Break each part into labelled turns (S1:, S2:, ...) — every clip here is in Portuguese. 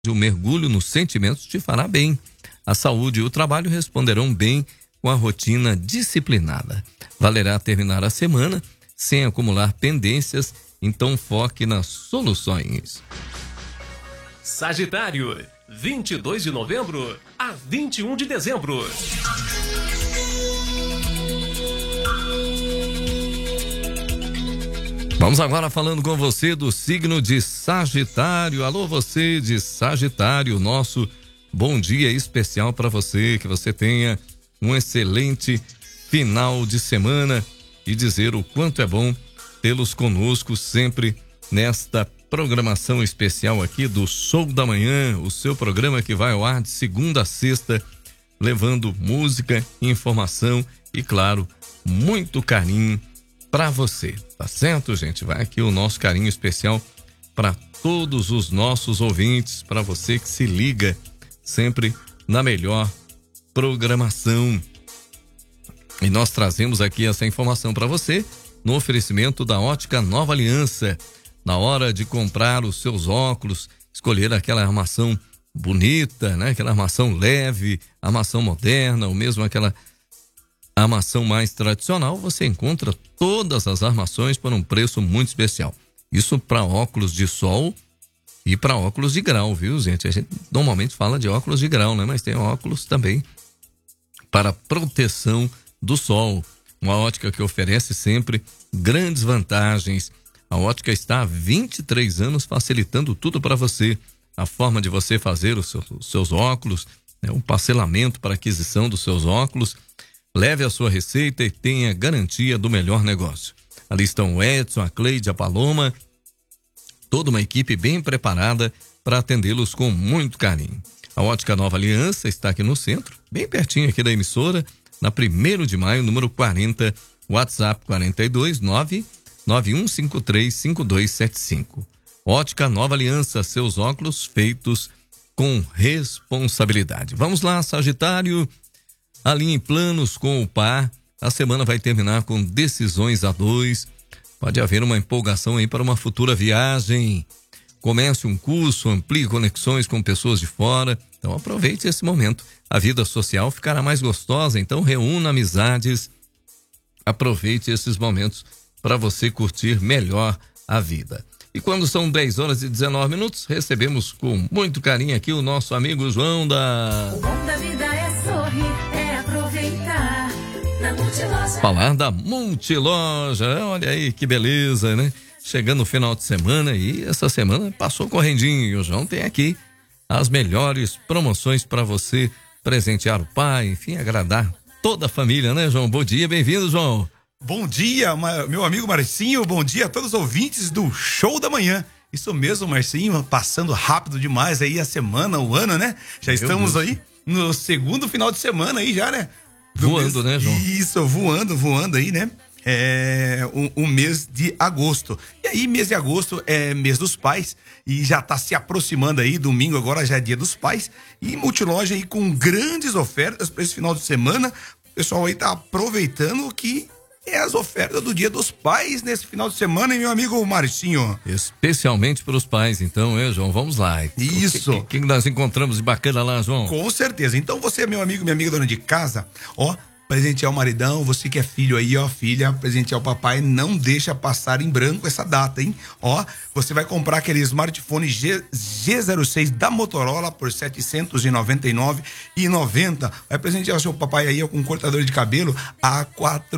S1: O mergulho nos sentimentos te fará bem. A saúde e o trabalho responderão bem com a rotina disciplinada. Valerá terminar a semana sem acumular pendências, então foque nas soluções.
S2: Sagitário, 22 de novembro a 21 de dezembro.
S1: Vamos agora falando com você do signo de Sagitário. Alô, você de Sagitário, nosso bom dia especial para você, que você tenha um excelente final de semana e dizer o quanto é bom tê-los conosco sempre nesta programação especial aqui do Show da Manhã, o seu programa que vai ao ar de segunda a sexta, levando música, informação e, claro, muito carinho para você, tá certo, gente? Vai aqui o nosso carinho especial para todos os nossos ouvintes, para você que se liga sempre na melhor programação. E nós trazemos aqui essa informação para você no oferecimento da Ótica Nova Aliança. Na hora de comprar os seus óculos, escolher aquela armação bonita, né? Aquela armação leve, armação moderna, ou mesmo aquela armação mais tradicional, você encontra todas as armações por um preço muito especial. Isso para óculos de sol e para óculos de grau, viu, gente? A gente normalmente fala de óculos de grau, né? Mas tem óculos também para proteção do sol. Uma ótica que oferece sempre grandes vantagens. A ótica está há 23 anos facilitando tudo para você. A forma de você fazer os seus óculos, né? Um parcelamento para aquisição dos seus óculos. Leve a sua receita e tenha garantia do melhor negócio. Ali estão o Edson, a Cleide, a Paloma, toda uma equipe bem preparada para atendê-los com muito carinho. A Ótica Nova Aliança está aqui no centro, bem pertinho aqui da emissora, na 1º de maio, número 40, WhatsApp 42991535275. Ótica Nova Aliança, seus óculos feitos com responsabilidade. Vamos lá, Sagitário. Alinhe planos com o par. A semana vai terminar com decisões a dois. Pode haver uma empolgação aí para uma futura viagem. Comece um curso, amplie conexões com pessoas de fora. Então aproveite esse momento. A vida social ficará mais gostosa, então reúna amizades. Aproveite esses momentos para você curtir melhor a vida. E quando são 10 horas e 19 minutos, recebemos com muito carinho aqui o nosso amigo João da...
S3: O bom da vida é sorrir, é aproveitar. Na Multiloja.
S1: Falar da Multiloja, olha aí que beleza, né? Chegando o final de semana e essa semana passou correndinho. E o João tem aqui as melhores promoções para você presentear o pai, enfim, agradar toda a família, né, João? Bom dia, bem-vindo, João.
S4: Bom dia, meu amigo Marcinho, bom dia a todos os ouvintes do Show da Manhã. Isso mesmo, Marcinho, passando rápido demais aí a semana, o ano, né? Já estamos aí no segundo final de semana aí já, né?
S1: Voando, né, João?
S4: Isso, voando aí, né? O mês de agosto. E aí, mês de agosto é mês dos pais e já tá se aproximando aí, domingo agora já é dia dos pais. E Multiloja aí com grandes ofertas para esse final de semana. O pessoal aí tá aproveitando que é as ofertas do Dia dos Pais nesse final de semana, hein, meu amigo Marcinho?
S1: Especialmente para os pais, então, João? Vamos lá.
S4: Isso.
S1: O que nós encontramos de bacana lá, João?
S4: Com certeza. Então você, meu amigo, minha amiga dona de casa, ó, presentear o maridão, você que é filho aí, ó, filha, presentear o papai, não deixa passar em branco essa data, hein? Ó, você vai comprar aquele smartphone G06 da Motorola por R$ 799,90. Vai presentear o seu papai aí ó, com um cortador de cabelo a R$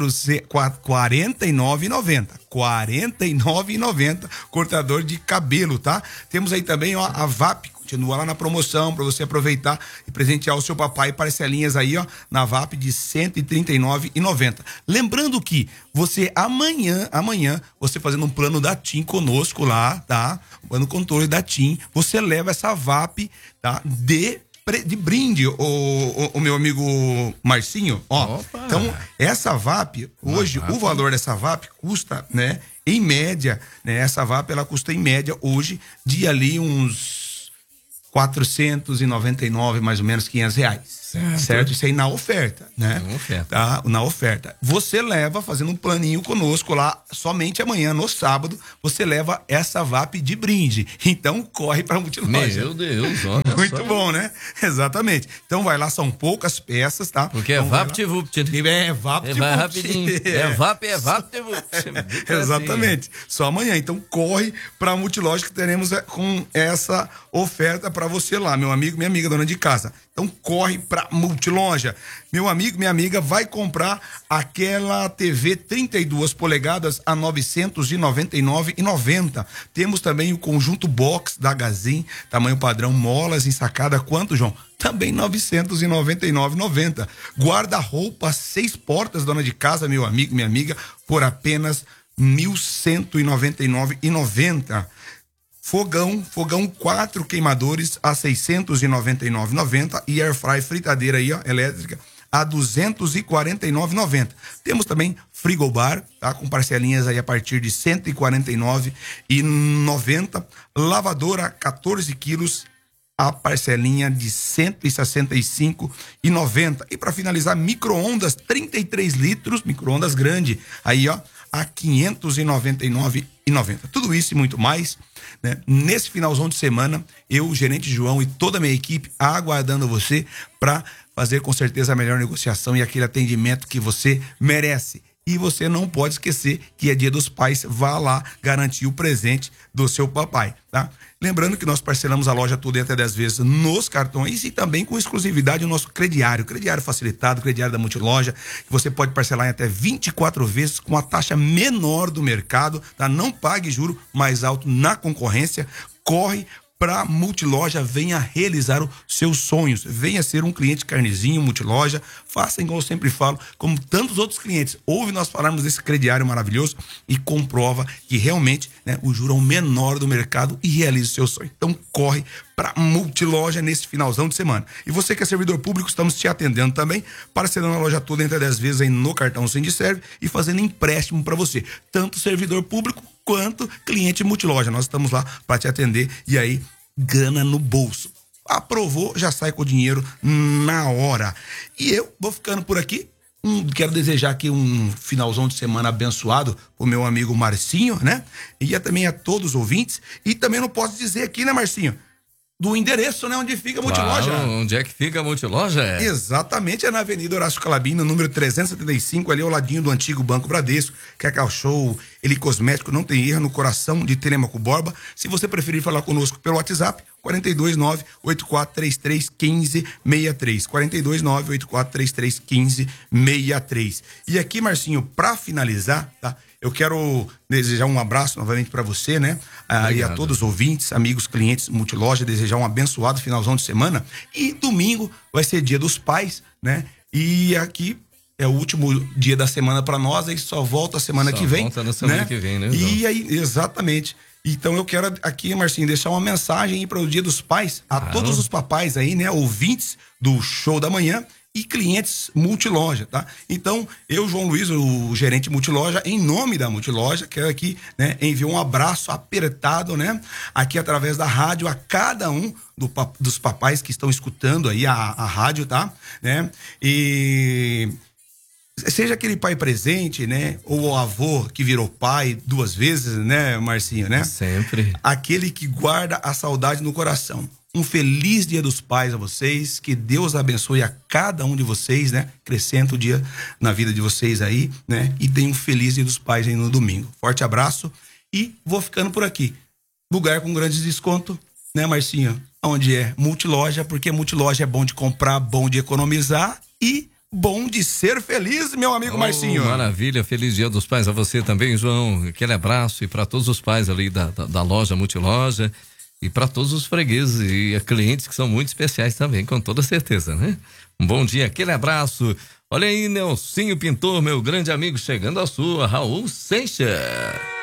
S4: 49,90. R$ 49,90 cortador de cabelo, tá? Temos aí também, ó, a VAP. Continua lá na promoção para você aproveitar e presentear o seu papai, parcelinhas aí, ó, na VAP de R$ 139,90. Lembrando que você amanhã, você fazendo um plano da TIM conosco lá, tá? O plano controle da TIM, você leva essa VAP, tá? De brinde, o meu amigo Marcinho, ó. Opa. Então, essa VAP, hoje, o valor dessa VAP custa, né? Em média, né? Essa VAP, ela custa em média hoje de ali uns 499, mais ou menos R$500. Certo? Isso aí na oferta, né?
S1: Na oferta.
S4: Tá? Na oferta. Você leva, fazendo um planinho conosco lá, somente amanhã, no sábado, você leva essa VAP de brinde. Então, corre pra Multiloja.
S1: Meu Deus, olha
S4: Muito
S1: só.
S4: bom, né? Exatamente. Então, vai lá, são poucas peças, tá?
S1: Porque
S4: então,
S1: é VaptVupt.
S4: É VaptVupt.
S1: Vai rapidinho. É VaptVupt.
S4: Exatamente. Só amanhã. Então corre pra Multiloja que teremos com essa oferta pra você lá, meu amigo, minha amiga, dona de casa. Então corre pra Multiloja. Meu amigo, minha amiga, vai comprar aquela TV 32 polegadas a R$ 999,90. Temos também o conjunto box da Gazin, tamanho padrão, molas ensacada. Quanto, João? Também R$ 999,90. Guarda-roupa 6 portas, dona de casa, meu amigo, minha amiga, por apenas R$ 1.199,90. Fogão 4 queimadores a R$ 699,90 e airfry fritadeira aí, ó, elétrica a R$ 249,90. Temos também frigobar, tá? Com parcelinhas aí a partir de R$ 149,90. Lavadora 14 quilos, a parcelinha de R$ 165,90. E para finalizar, micro-ondas 33 litros, micro-ondas grande, aí ó, a R$ 599,90. Tudo isso e muito mais, né? Nesse finalzão de semana, eu, o gerente João e toda a minha equipe aguardando você para fazer com certeza a melhor negociação e aquele atendimento que você merece. E você não pode esquecer que é Dia dos Pais, vá lá garantir o presente do seu papai, tá? Lembrando que nós parcelamos a loja toda em até 10 vezes nos cartões e também com exclusividade o nosso crediário facilitado, crediário da Multiloja, que você pode parcelar em até 24 vezes com a taxa menor do mercado, tá? Não pague juro mais alto na concorrência, corre para Multiloja, venha realizar os seus sonhos, venha ser um cliente carnezinho Multiloja, faça igual eu sempre falo, como tantos outros clientes, ouve nós falarmos desse crediário maravilhoso e comprova que realmente, né, o juro é o menor do mercado e realiza o seu sonho. Então corre para Multiloja nesse finalzão de semana. E você que é servidor público, estamos te atendendo também, parcelando a loja toda entre 10 vezes aí no cartão Sindserve e fazendo empréstimo para você, tanto servidor público quanto cliente Multiloja. Nós estamos lá para te atender e aí grana no bolso. Aprovou, já sai com o dinheiro na hora. E eu vou ficando por aqui. Quero desejar aqui um finalzão de semana abençoado pro meu amigo Marcinho, né? E também a todos os ouvintes. E também não posso dizer aqui, né, Marcinho? Do endereço, né? Onde fica a Multiloja.
S1: Onde é que fica a Multiloja?
S4: Exatamente, é na Avenida Horácio Calabino, número 375, ali ao ladinho do antigo Banco Bradesco, Cacau Show, Ele Cosmético, não tem erro, no coração de Telêmaco Borba. Se você preferir falar conosco pelo WhatsApp, 429-8433-1563. 429-8433-1563. E aqui, Marcinho, pra finalizar, tá? Eu quero desejar um abraço novamente para você, né? E a todos os ouvintes, amigos, clientes Multiloja, desejar um abençoado finalzão de semana. E domingo vai ser Dia dos Pais, né? E aqui é o último dia da semana para nós, aí só volta a semana que vem.
S1: Volta na semana que vem, né?
S4: E aí, exatamente. Então eu quero aqui, Marcinho, deixar uma mensagem aí para o Dia dos Pais, a todos os papais aí, né? Ouvintes do Show da Manhã e clientes Multiloja, tá? Então, eu, João Luiz, o gerente Multiloja, em nome da Multiloja, quero aqui, né, enviar um abraço apertado, né, aqui através da rádio a cada um dos papais que estão escutando aí a rádio, tá? Né? E seja aquele pai presente, né? Ou o avô que virou pai 2 vezes, né, Marcinho, né?
S1: Sempre.
S4: Aquele que guarda a saudade no coração. Um feliz Dia dos Pais a vocês, que Deus abençoe a cada um de vocês, né? Acrescenta o dia na vida de vocês aí, né? E tenha um feliz Dia dos Pais aí no domingo. Forte abraço e vou ficando por aqui. Lugar com grande desconto, né, Marcinho? Onde é Multiloja, porque Multiloja é bom de comprar, bom de economizar e bom de ser feliz, meu amigo Marcinho.
S1: Maravilha, feliz Dia dos Pais a você também, João. Aquele abraço e para todos os pais ali da loja Multiloja. E para todos os fregueses e clientes que são muito especiais também, com toda certeza, né? Um bom dia, aquele abraço. Olha aí, Nelsinho Pintor, meu grande amigo, chegando à sua, Raul Seixas.